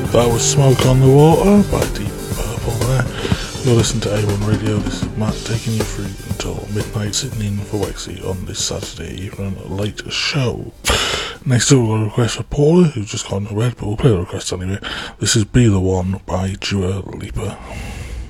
That was Smoke on the Water by Deep Purple there. You're listening to A1 Radio. This is Matt taking you through until midnight, sitting in for Wexy on this Saturday evening late show. Next up, we've got a request for Paula, who's just gone to red, but we'll play the request anyway. This is Be the One by Dua Lipa.